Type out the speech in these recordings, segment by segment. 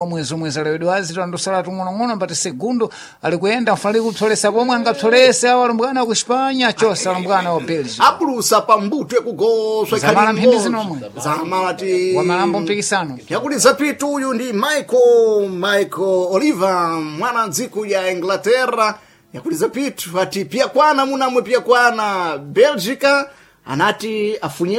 mwezi alewedwazi tandosala tung'onong'ono mpati segundo ali kuyenda mfali kupsolesa pomwe angapsolese awo alumbwana ku Espanya chose alumbwana wa Belgium apulusa pambuto ekugoswa zamala mphindi zinomwe zamalati wamalambo mpikisano yakuti zapitu uyu ndi Michael Oliver mwana ndziku ya Inglaterra yakuti zapitu ati pia kwana munamwe pia kwana Belgica anati afunye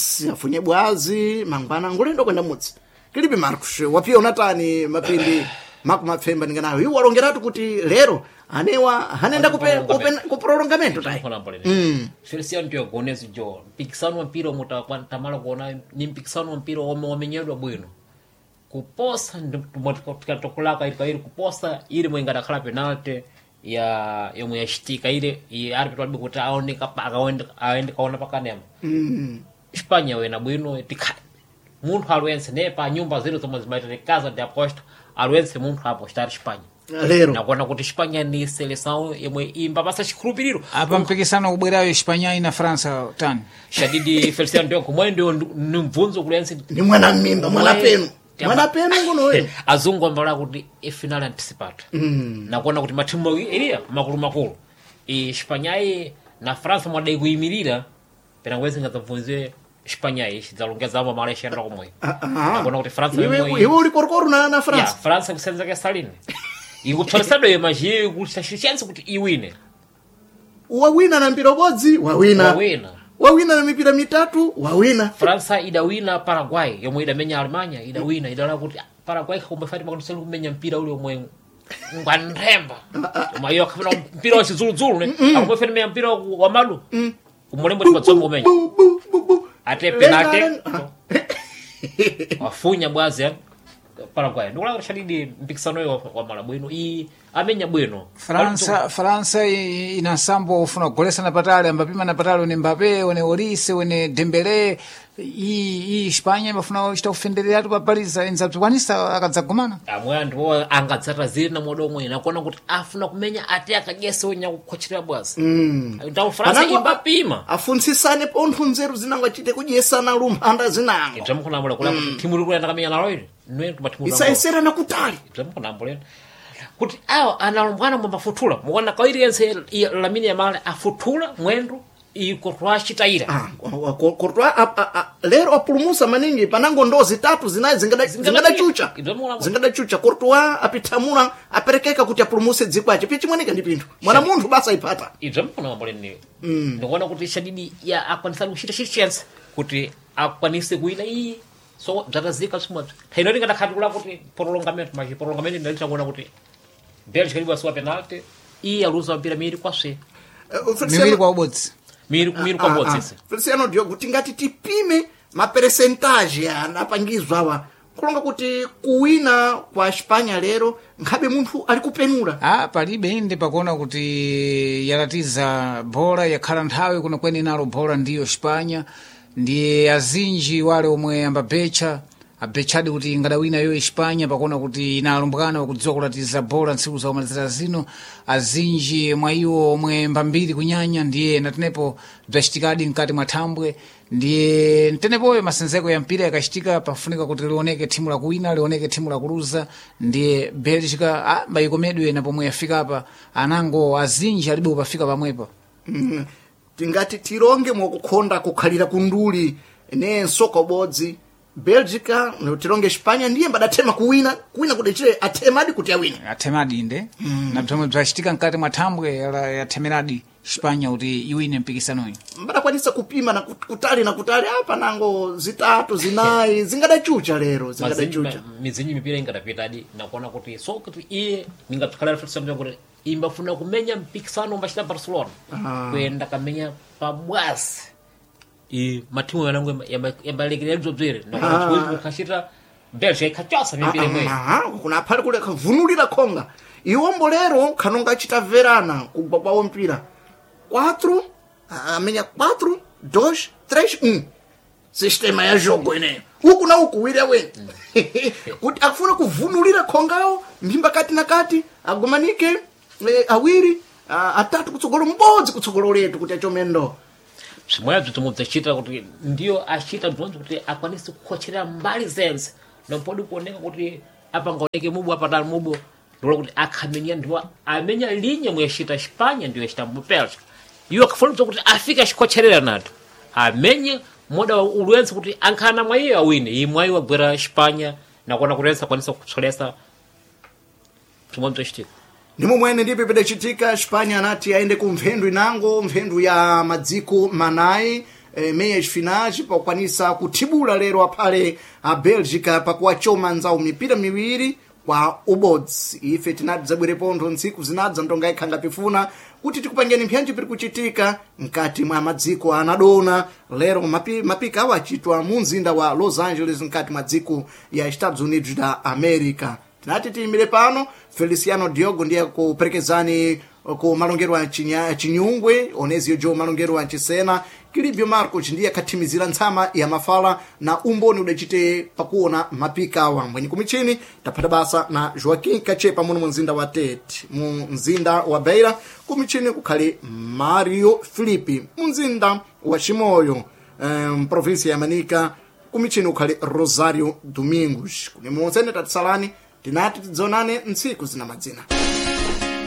bwazi mangwana ngulendo kwenda mudzi kilibe Marcus wapia unatani mapindi makumapfemba ninganayo iwo walongeratu kuti lero anewa hanenda ku prolongamento tai Feliciano ndio gonezi jo mpikisano wa mpira mutakwamala kuona ni mpikisano wa mpira wamenyedwa bwino kuposa tukatokulaka ili kuposa ili mwingada kala penalty ya yomwe yashitika ile arbitro alibi kuti aoneka paka aende kaona paka nema Espanya wena bwino tika munthu alwense ne pa nyumba zero zomwe zimaitire casa de aposta alwense munthu apostar Espanya lero nakuona kuti Espanya ni seleção yomwe imba pasa chikhulupiriro apa mpikisano kubwerayo Espanya na França tani shadidi Feliciano ndio kumwe ndio ni mvunzo kulense ni mwana mimba mwana penu ngono wewe azungu ambala kuti final anticipata nakuona kuti matimu ilia makulu Espanya na França mwadai kuyimirira pena ngwezi ngazavunze Espanya ichizalongeza amo mala ishenda komwe nakuona kuti França iwe uli korokoro na França França kusenza ke Stalin ikuthoresado yemaji kushashichense kuti iwine wawina na mpira bodzi wawina na mipira mitatu wawina França idawina Paraguay yomwe idamenya Alemanya idawina idala kuti Paraguay kumbafati makuniselu kumenya mpira ule omwe ngwanremba mayo akafuna mpira wa chizuluzulu ne akumefena menya mpira wa malu kumulembo ndi matsongo kumenya ate penalty wafunya bwazi Paraguay ndola kushadidi mpikisano wa mala bwino amenya bwino França inasambo ufuna golesa na patale ambapima na patale ne Mbappé one Olise one Dembele Espanya bafuna kuchita kufenderera tu papaliza enzapwanisa akadzagumana amwe ndo angadzata ziri na modongo inakuona kuti afuna kumenya ati akagese onya kukochira bwazi ndawo França imbapima afunsisane pontho nzeru zinangachite kudyesana lumpanda zinango ndamukona mula kula timu likuenda kamenya nalo ile nwe tumatimu isaisera na kutali ndamukona mbole kuti awo analumbwana mbafutula muona kairi yense Lamine Yamal afutula mwendo Courtois chitaira Courtois lero apulumusa maningi panango ndozi tatu zinayi zingada chucha Courtois apitamula aperekeka kuti apulumuse dzikwache pichi mweneka ndi pinthu mwana munthu basa ipata idzamukona mbole ni ndikuona kuti shadidi ya akwanisa kuchita chance kuti akwanise kuina so zatazika smart hainoti kada khatikula kuti prolongamento ndalita kuona kuti Belgium kalibu aswa penalty aluza mpira miri kwaswe miri kwa ubodzi miri kwa ubodzi Feliciano ndio kuti ngati tipime mapercentage anapangizwa awa kulonga kuti kuwina kwa Espanya lero ngabe munthu ali kupenula palibe inde pakuona kuti yalatiza bhola yakhala nthawi kuno kweni nalo bhola ndiyo Espanya ndiye azinji wale omwe ambabecha abechadi kuti ngadawina yo Espanya pakuona kuti inalumbwana kudziwa kulatiza bhola ntsiku za umalizira zino azinji mwa iwo omwe mbambiri kunyanya ndiye natenepo bzachitikadi mkati mwa thambwe ndiye ntenepoyo masenzeko ya mpira yakachitika pafunika kuti lioneke timu la kuwina lioneke timu la kuluza ndiye Belgica mbayikomedwe na pomwe yafika apa anango azinji alibe upafika pamwepa tingati tironge mwakukhonda kukhalira kunduli ne nsoko bodzi Belgica tironge Espanya ndiye mbadatema kuwina kudechire atemadi kuti awine atemadi inde na bzomwe bzachitika mkati mwa thambwe yatemeradi Espanya kuti iwine mpikisanoyi mbadakwanisa kupima na kutali apa nango zitatu zinayi zingadachucha lero zingadachucha mizinyi mipira ingadapitadi na kuona kuti so kuti ningatukhala reflexion kuti imbafuna kumenya mpikisano mbachita Barcelona kwenda kamenya pabwasi matimu yanangu yambalekelera bzobzere na kuchita Belgium ikachasa mipira mwe kuna pali kule kavunulira khonga iwombo lero khanonga chita verana kubaba mpira 4 amenya 4 2 3 1 sistema ya jogo ine huku na huku wira we kuti akufuna kuvunulira khongao mbimba kati na kati agumanike awiri atatu kutsogolo mbodzi kutsogolo letu kuti achomendo simwe tutumutachita kuti ndio achita ndonzo kuti akwanise kukochera mbali zense nopodi kuoneka kuti apa ngaoneke mubo apatali mubo ndola kuti akhamenya ndiwa amenya linye mweshita Espanya ndiyo eshita Bélgica iwo akafunza kuti afika chikocherera nato amenye moda ulwenzi kuti ankhana mwayi awine imwayi wagwera Espanya nakuona kurensa kwanisa kutsolesa chimwe mtochitika ndimo mwene ndipe pedachitika Espanya anati aende ku mphendu inango mphendu ya madziko manayi meya finage pakwanisa kuthibula lero aphale a Bélgica pakuwachoma nzawu mipira miwiri kwa ubodzi ife tinati zabwerepontho ntsiku zinadza ndonga ikhanga pifuna kuti tikupangeni mphanji piri kuchitika mkati mwa madziko anadona lero mapika awo achitwa mu mzinda wa Los Angeles mkati mwa dziko ya Estados Unidos da America. Tinati tiyimire pano Feliciano Diogo ndiye kuperekezani ku malongero a chinyungwe Onezio Joe malongero a chisena Kilibio Marcos ndiye katimizira ntsama ya mafala na umboni udachite pakuona mapika awa mwenye kumichini tapata basa na Joaquim Kachepa muno mzinda wa Tete mu mzinda wa Beira kumichini kukhali Mario Filipe mzinda wa Chimoio provinsia ya Manica kumichini kukhali Rosario Domingos kuni mwonsene tatisalani tinati tidzonane ntsiku zina madzina